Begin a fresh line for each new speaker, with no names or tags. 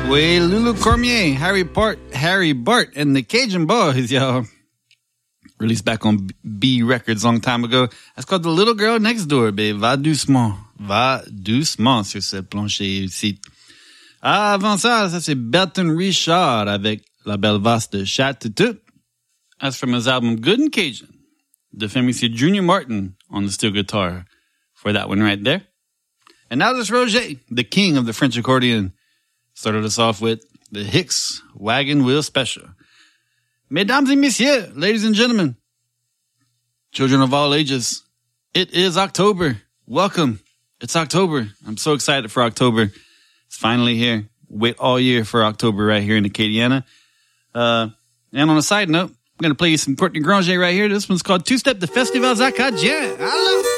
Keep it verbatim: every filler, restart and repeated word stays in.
with Lulu Cormier, Harry Bart, Harry Bart, and the Cajun Boys, y'all. Released back on B Records a long time ago. That's called The Little Girl Next Door, babe. Va doucement. Va doucement sur ce plancher ici. Avant ça, ça c'est Berton Richard avec La Belle Vaste de Chat-Tout. That's from his album Good and Cajun. The famous Junior Martin on the steel guitar for that one right there. And now there's Roger, the king of the French accordion. Started us off with the Hicks Wagon Wheel Special. Mesdames et messieurs, ladies and gentlemen, children of all ages, it is October. Welcome. It's October. I'm so excited for October. It's finally here. Wait all year for October right here in Acadiana. Uh, and on a side note, I'm going to play you some Courtney Granger right here. This one's called Two Step de Festivals Acadiens. I love it.